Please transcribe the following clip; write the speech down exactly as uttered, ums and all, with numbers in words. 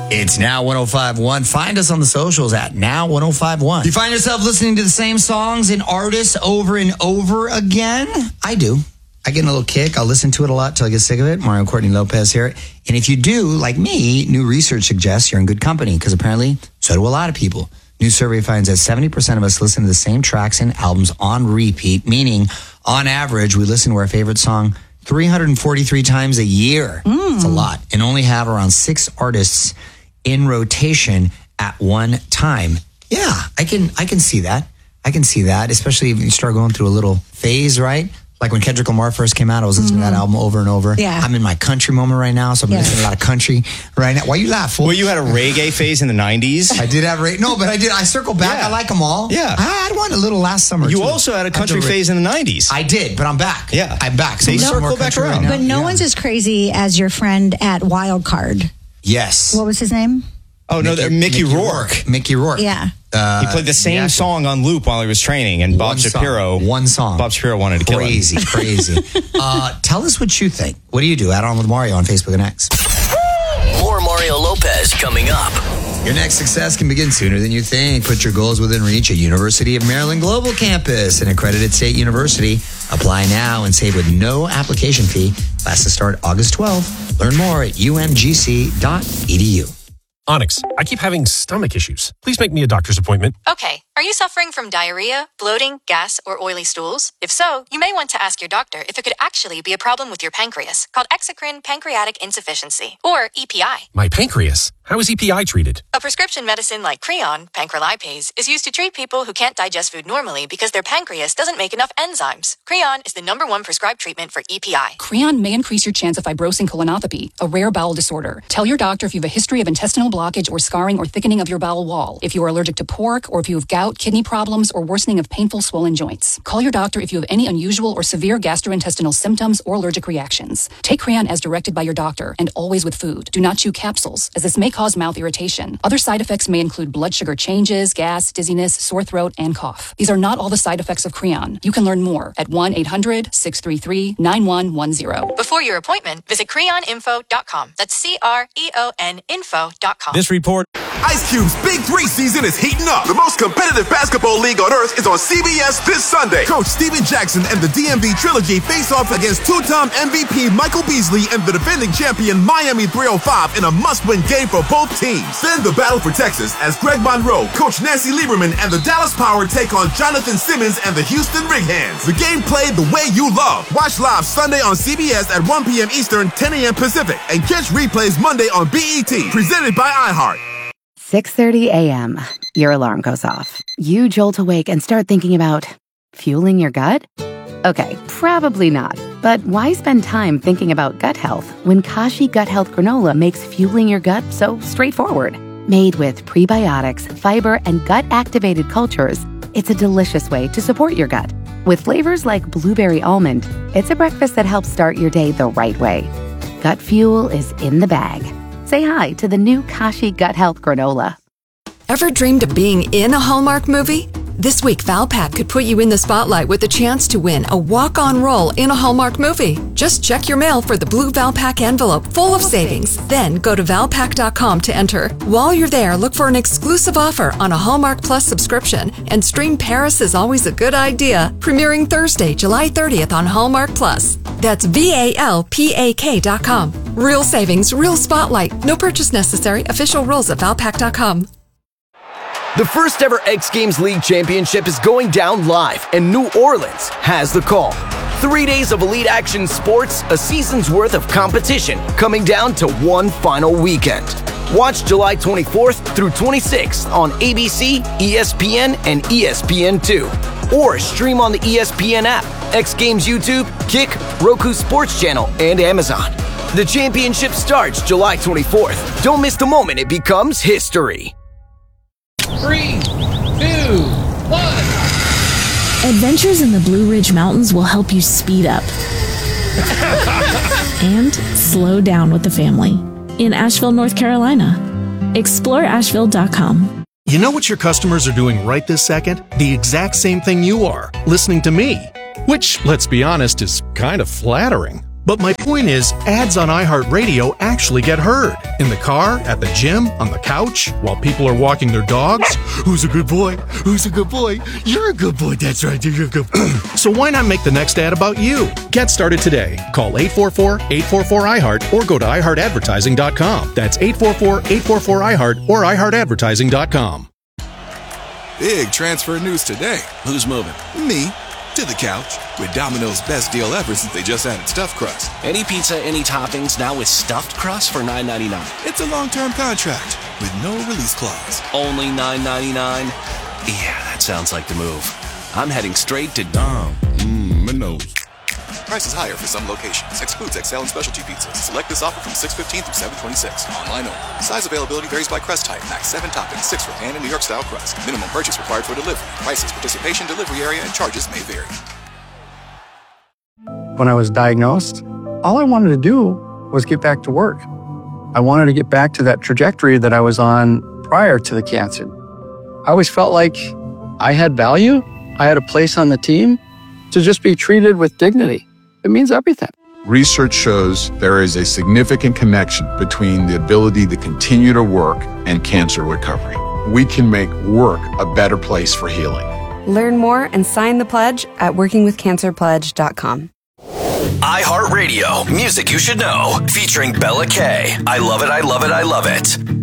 It's Now one oh five point one. Find us on the socials at Now one oh five point one. You find yourself listening to the same songs and artists over and over again? I do. I get a little kick. I'll listen to it a lot till I get sick of it. Mario Courtney Lopez here. And if you do, like me, new research suggests you're in good company because apparently so do a lot of people. New survey finds that seventy percent of us listen to the same tracks and albums on repeat, meaning on average, we listen to our favorite song three hundred forty-three times a year. Mm. It's a lot. And only have around six artists in rotation at one time. Yeah, I can I can see that. I can see that, especially if you start going through a little phase, right? Like when Kendrick Lamar first came out, I was listening mm-hmm. to that album over and over. Yeah. I'm in my country moment right now, so I'm yeah. listening to a lot of country right now. Why you laugh? Fool? Well, you had a reggae phase in the nineties. I did have reggae. No, but I did. I circled back. Yeah. I like them all. Yeah. I had one a little last summer. You too. also had a country phase in the nineties. I did, but I'm back. Yeah. I'm back. So you circle back around. Right but no yeah. one's as crazy as your friend at Wildcard. Yes. What was his name? Oh, no, Mickey, Mickey, Mickey Rourke. Rourke. Mickey Rourke. Yeah. Uh, he played the same song on loop while he was training, and Bob Shapiro. Song. One song. Bob Shapiro wanted to kill him. Crazy, crazy. uh, tell us what you think. What do you do? Add on with Mario on Facebook and X. More Mario Lopez coming up. Your next success can begin sooner than you think. Put your goals within reach at University of Maryland Global Campus, an accredited state university. Apply now and save with no application fee. Classes start August twelfth. Learn more at u m g c dot e d u. Onyx, I keep having stomach issues. Please make me a doctor's appointment. Okay. Are you suffering from diarrhea, bloating, gas, or oily stools? If so, you may want to ask your doctor if it could actually be a problem with your pancreas, called exocrine pancreatic insufficiency, or E P I. My pancreas? How is E P I treated? A prescription medicine like Creon, pancrelipase, is used to treat people who can't digest food normally because their pancreas doesn't make enough enzymes. Creon is the number one prescribed treatment for E P I. Creon may increase your chance of fibrosing colonopathy, a rare bowel disorder. Tell your doctor if you have a history of intestinal blockage or scarring or thickening of your bowel wall, if you are allergic to pork, or if you have gout, kidney problems, or worsening of painful swollen joints. Call your doctor if you have any unusual or severe gastrointestinal symptoms or allergic reactions. Take Creon as directed by your doctor and always with food. Do not chew capsules, as this may cause mouth irritation. Other side effects may include blood sugar changes, gas, dizziness, sore throat, and cough. These are not all the side effects of Creon. You can learn more at one eight hundred six three three nine one one zero. Before your appointment, visit creon info dot com. That's C R E O N info dot com. This report. Ice Cube's Big Three season is heating up. The most competitive basketball league on earth is on C B S this Sunday. Coach Steven Jackson and the D M V Trilogy face off against two-time M V P Michael Beasley and the defending champion Miami three oh five in a must-win game for both teams. Then the battle for Texas as Greg Monroe, Coach Nancy Lieberman, and the Dallas Power take on Jonathan Simmons and the Houston Rig-Hands. The game played the way you love. Watch live Sunday on C B S at one p.m. Eastern, ten a.m. Pacific, and catch replays Monday on B E T, presented by iHeart. six thirty a.m. Your alarm goes off. You jolt awake and start thinking about fueling your gut? Okay, probably not. But why spend time thinking about gut health when Kashi Gut Health Granola makes fueling your gut so straightforward? Made with prebiotics, fiber, and gut-activated cultures, it's a delicious way to support your gut. With flavors like blueberry almond, it's a breakfast that helps start your day the right way. Gut fuel is in the bag. Say hi to the new Kashi Gut Health Granola. Ever dreamed of being in a Hallmark movie? This week, Valpak could put you in the spotlight with a chance to win a walk-on role in a Hallmark movie. Just check your mail for the blue Valpak envelope full of savings. Then go to valpak dot com to enter. While you're there, look for an exclusive offer on a Hallmark Plus subscription and stream Paris is Always a Good Idea, premiering Thursday, July thirtieth on Hallmark Plus. That's V A L P A K dot com. Real savings, real spotlight. No purchase necessary. Official rules at valpak dot com. The first ever X Games League Championship is going down live, and New Orleans has the call. Three days of elite action sports, a season's worth of competition, coming down to one final weekend. Watch July twenty-fourth through twenty-sixth on A B C, E S P N, and E S P N two. Or stream on the E S P N app, X Games YouTube, Kick, Roku Sports Channel, and Amazon. The championship starts July twenty-fourth. Don't miss the moment it becomes history. Three, two, one. Adventures in the Blue Ridge Mountains will help you speed up and slow down with the family in Asheville, North Carolina. explore asheville dot com. You know what your customers are doing right this second? The exact same thing you are, listening to me. Which, let's be honest, is kind of flattering. But my point is, ads on iHeartRadio actually get heard. In the car, at the gym, on the couch, while people are walking their dogs. Who's a good boy? Who's a good boy? You're a good boy. That's right. You're a good boy. So why not make the next ad about you? Get started today. Call eight four four, eight four four, I heart or go to i heart advertising dot com. That's eight four four, eight four four, I heart or i heart advertising dot com. Big transfer news today. Who's moving? Me. To the couch. With Domino's best deal ever since they just added stuffed crust. Any pizza, any toppings, now with stuffed crust for nine ninety-nine. It's a long-term contract with no release clause. Only nine ninety-nine? Yeah, that sounds like the move. I'm heading straight to Dom. Mmm, Minos. Prices higher for some locations. Excludes X L and specialty pizzas. Select this offer from six fifteen through seven twenty-six. Online only. Size availability varies by crust type. Max seven toppings, six for pan and New York style crust. Minimum purchase required for delivery. Prices, participation, delivery area, and charges may vary. When I was diagnosed, all I wanted to do was get back to work. I wanted to get back to that trajectory that I was on prior to the cancer. I always felt like I had value. I had a place on the team to just be treated with dignity. It means everything. Research shows there is a significant connection between the ability to continue to work and cancer recovery. We can make work a better place for healing. Learn more and sign the pledge at working with cancer pledge dot com. iHeartRadio, music you should know, featuring Bella K. I love it, I love it, I love it.